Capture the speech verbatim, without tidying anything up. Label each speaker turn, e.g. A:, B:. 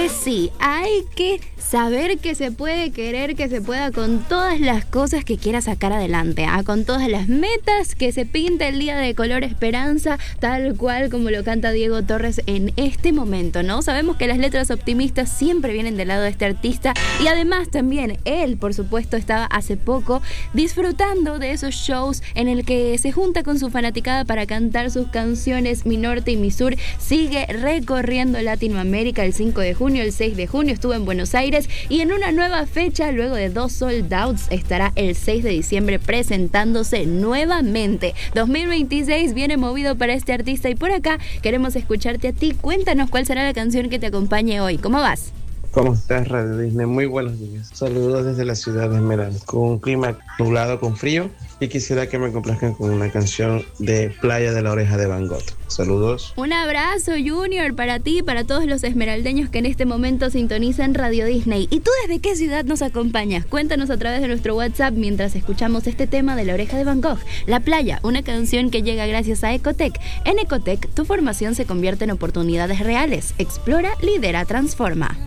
A: Pues sí, hay que saber que se puede, querer que se pueda con todas las cosas que quiera sacar adelante, ¿ah? Con todas las metas, que se pinta el día de color esperanza, tal cual como lo canta Diego Torres en este momento, ¿no? Sabemos que las letras optimistas siempre vienen del lado de este artista y además también él, por supuesto, estaba hace poco disfrutando de esos shows en el que se junta con su fanaticada para cantar sus canciones. Mi Norte y Mi Sur sigue recorriendo Latinoamérica. El cinco de junio, el seis de junio estuvo en Buenos Aires y en una nueva fecha, luego de dos sold outs, estará el seis de diciembre presentándose nuevamente. dos mil veintiséis viene movido para este artista y por acá queremos escucharte a ti. Cuéntanos cuál será la canción que te acompañe hoy. ¿Cómo vas?
B: ¿Cómo estás, Radio Disney? Muy buenos días. Saludos desde la ciudad de Esmeralda, con un clima nublado con frío, y quisiera que me complazcan con una canción de Playa de la Oreja de Van Gogh. Saludos.
A: Un abrazo, Junior, para ti y para todos los esmeraldeños que en este momento sintonizan Radio Disney. ¿Y tú desde qué ciudad nos acompañas? Cuéntanos a través de nuestro WhatsApp mientras escuchamos este tema de La Oreja de Van Gogh, La Playa, una canción que llega gracias a Ecotec. En Ecotec, tu formación se convierte en oportunidades reales. Explora, lidera, transforma.